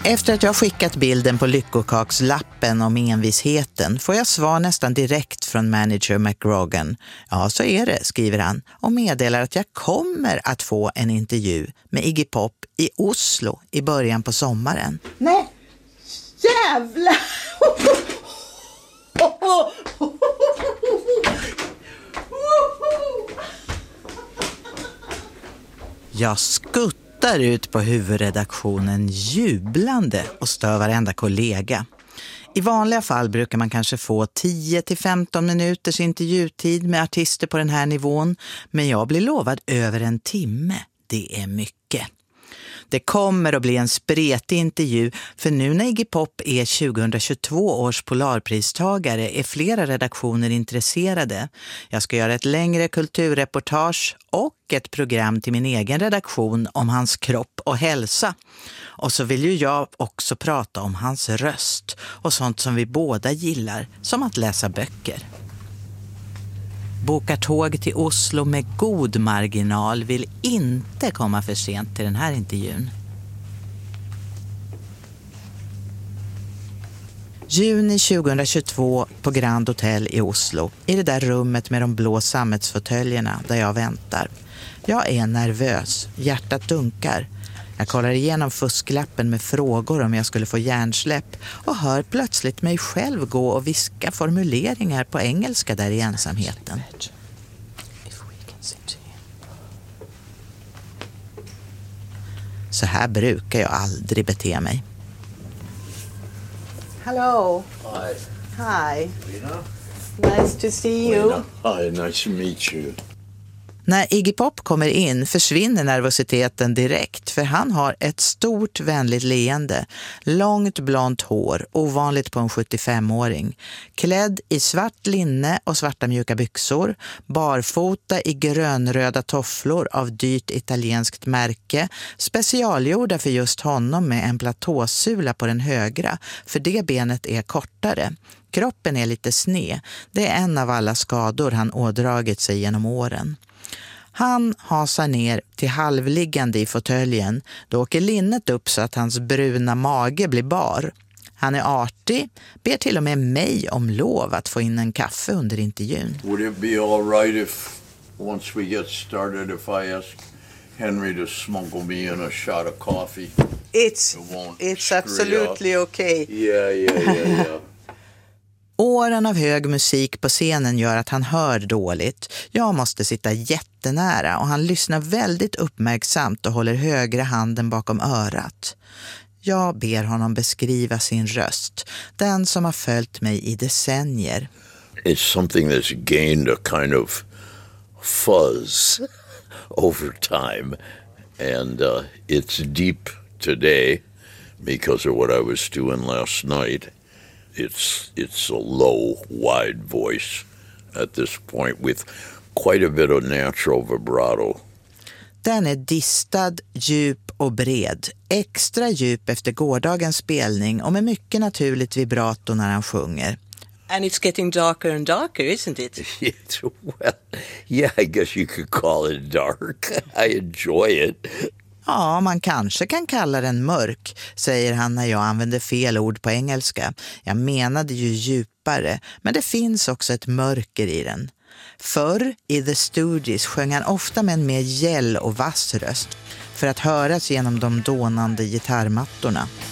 Efter att jag skickat bilden på lyckokakslappen om envisheten får jag svar nästan direkt från manager McGrogan. Ja, så är det, skriver han och meddelar att jag kommer att få en intervju med Iggy Pop i Oslo i början på sommaren. Nej, jävlar! Jag skuttar ut på huvudredaktionen jublande och stör varenda kollega. I vanliga fall brukar man kanske få 10-15 minuters intervjutid med artister på den här nivån, men jag blir lovad över en timme. Det är mycket. Det kommer att bli en spretig intervju, för nu när Iggy Pop är 2022 års polarpristagare är flera redaktioner intresserade. Jag ska göra ett längre kulturreportage och ett program till min egen redaktion om hans kropp och hälsa. Och så vill ju jag också prata om hans röst och sånt som vi båda gillar, som att läsa böcker. Bokar tåg till Oslo med god marginal, vill inte komma för sent till den här intervjun. Juni 2022 på Grand Hotel i Oslo, i det där rummet med de blå sammetsfåtöljerna där jag väntar. Jag är nervös, hjärtat dunkar. Jag kollar igenom fusklappen med frågor om jag skulle få hjärnsläpp och hör plötsligt mig själv gå och viska formuleringar på engelska där i ensamheten. Så här brukar jag aldrig bete mig. Hello. Hi. Hi. Lena? Nice to see you. Hi, nice to meet you. När Iggy Pop kommer in försvinner nervositeten direkt, för han har ett stort vänligt leende, långt blont hår, ovanligt på en 75-åring, klädd i svart linne och svarta mjuka byxor, barfota i grönröda tofflor av dyrt italienskt märke, specialgjorda för just honom med en platåsula på den högra, för det benet är kortare. Kroppen är lite sned, det är en av alla skador han ådragit sig genom åren. Han hasar ner till halvliggande i fåtöljen. Då åker linnet upp så att hans bruna mage blir bar. Han är artig, ber till och med mig om lov att få in en kaffe under intervjun. Would it be all right if, once we get started, if I ask Henry to smuggle me in a shot of coffee? It's absolutely okay. Yeah. Åren av hög musik på scenen gör att han hör dåligt. Jag måste sitta jättenära och han lyssnar väldigt uppmärksamt och håller högra handen bakom örat. Jag ber honom beskriva sin röst, den som har följt mig i decennier. It's something that's gained a kind of fuzz over time, and it's deep today because of what I was doing last night. It's a low, wide voice at this point with quite a bit of natural vibrato. Den är distad, djup och bred. Extra djup efter gårdagens spelning och med mycket naturligt vibrato när han sjunger. And it's getting darker and darker, isn't it? Well, yeah, I guess you could call it dark. I enjoy it. Ja, man kanske kan kalla den mörk, säger han när jag använder fel ord på engelska. Jag menade ju djupare, men det finns också ett mörker i den. Förr i The Stooges sjöng han ofta med en mer gäll och vass röst för att höras genom de dånande gitarrmattorna.